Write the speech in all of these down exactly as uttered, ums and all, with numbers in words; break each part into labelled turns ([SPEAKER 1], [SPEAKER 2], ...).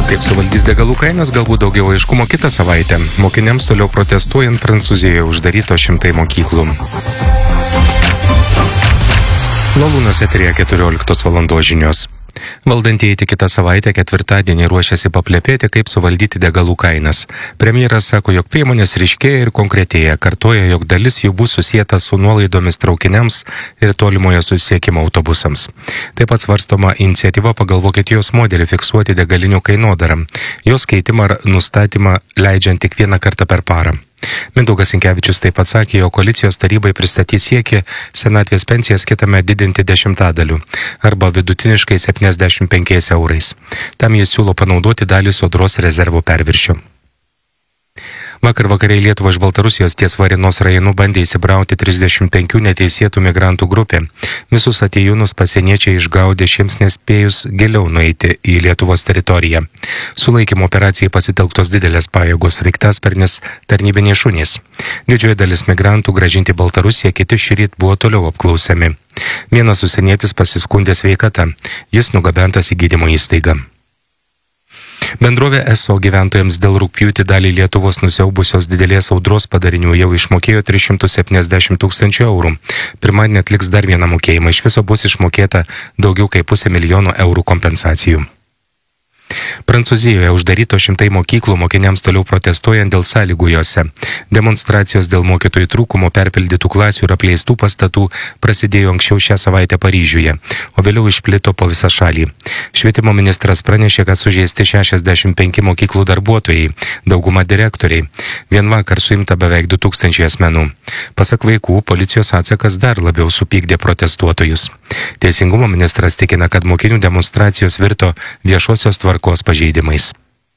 [SPEAKER 1] Kaip suvaldys degalų kainas, galbūt daugiau aiškumo kitą savaitę. Mokiniams toliau protestuojant Prancūzijoje uždaryto šimtai mokyklų. Lalūnas eteryje keturioliktos valandos žinios. Valdantieji tik kitą savaitę ketvirtadienį ruošiasi paplepėti, kaip suvaldyti degalų kainas. Premjeras sako, jog priemonės ryškėja ir konkretėja, kartoja, jog dalis jų bus susijęta su nuolaidomis traukiniams ir tolimojo susisiekimo autobusams. Taip pat svarstoma iniciatyva pagal Vokietijos modelį fiksuoti degalinių kainodarą, jos keitimą ar nustatymą leidžiant tik vieną kartą per parą. Mindaugas Sinkevičius taip pat sakė, jog koalicijos tarybai pristatys siekį senatvės pensijas kitame didinti dešimtadaliu arba vidutiniškai septyniasdešimt penkiais eurais. Tam jis siūlo panaudoti dalį sodros rezervų perviršio. Vakar vakare į Lietuvą iš Baltarusijos ties Varėnos rajonu bandė įsibrauti trisdešimt penkių neteisėtų migrantų grupė. Visus atėjūnus pasieniečiai išgaudė šiems nespėjus giliau nueiti į Lietuvos teritoriją. Sulaikymo operacijai pasitelktos didelės pajėgos, sraigtasparnis, tarnybiniai šunys. Didžioji dalis migrantų grąžinti Baltarusiją, kiti šįryt buvo toliau apklausiami. Vienas užsienietis pasiskundė sveikata, jis nugabentas į gydymo įstaigą. Bendrovė eso gyventojams dėl rugpjūtį dalį Lietuvos nusiaubusios didelės audros padarinių jau išmokėjo tris šimtus septyniasdešimt tūkstančių eurų. Pirmadienį atliks dar vieną mokėjimą, iš viso bus išmokėta daugiau kaip pusė milijono eurų kompensacijų. Prancūzijoje uždaryto šimtai mokyklų, mokiniams toliau protestuojant dėl sąlygų jose. Demonstracijos dėl mokytojų trūkumo, perpildytų klasių ir apleistų pastatų prasidėjo anksčiau šią savaitę Paryžiuje, o vėliau išplito po visą šalį. Švietimo ministras pranešė, kad sužeisti šešiasdešimt penki mokyklų darbuotojai, dauguma direktoriai. Vien vakar suimta beveik du tūkstančiai asmenų. Pasak vaikų, policijos atsakas dar labiau supykdė protestuotojus. Teisingumo ministras tikina, kad mokinių demonstracijos virto viešosios tvarkos pažeidimais.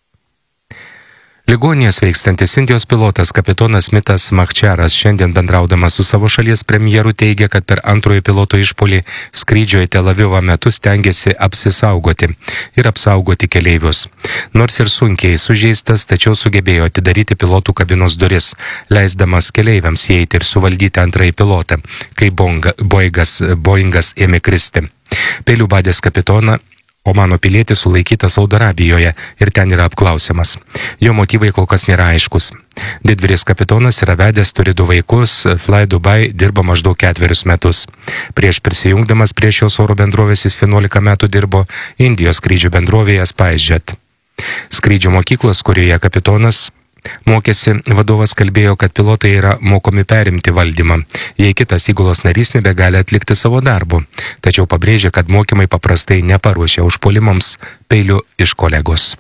[SPEAKER 1] Ligoninėje sveikstantis Indijos pilotas kapitonas Smitas Mahcharas šiandien bendraudamas su savo šalies premjeru teigia, kad per antrojo piloto išpuolį skrydžio į Tel Avivą metu stengiasi apsisaugoti ir apsaugoti keleivius. Nors ir sunkiai sužeistas, tačiau sugebėjo atidaryti pilotų kabinos duris, leisdamas keleiviams įeiti ir suvaldyti antrąjį pilotą, kai Boeingas, Boeingas ėmė kristi. Peilių badęs kapitoną Omano pilietis sulaikytas Saudo Arabijoje ir ten yra apklausiamas. Jo motyvai kol kas nėra aiškus. Didvyris kapitonas yra vedęs, turi du vaikus, Fly Dubai dirba maždaug ketverius metus. Prieš prisijungdamas prie šios oro bendrovės jis vienuolika metų dirbo Indijos skrydžių bendrovėje SpiceJet. Skrydžių mokyklos, kurioje kapitonas mokėsi, vadovas kalbėjo, kad pilotai yra mokomi perimti valdymą, jei kitas įgulos narys nebegali atlikti savo darbo. Tačiau pabrėžė, kad mokymai paprastai neparuošia užpuolimams peilių iš kolegos.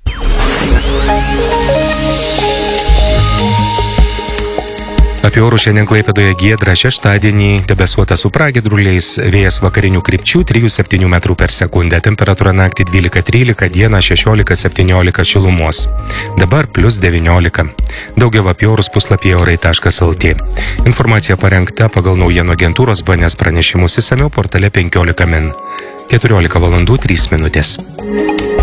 [SPEAKER 1] Apie orų šiandien Klaipėdoje giedra, šeštadienį debesuota su pragiedruliais, vėjas vakarinių krypčių trijų septynių metrų per sekundę, temperatūra naktį dvylika trylika, dieną šešiolika septyniolika šilumos. Dabar plius devyniolika. Daugiau apie orus puslapyje orai taškas lt. Informacija parengta pagal naujienų agentūros B N S pranešimus, išsamiau portale penkiolika min. keturiolika valandų trys minutės.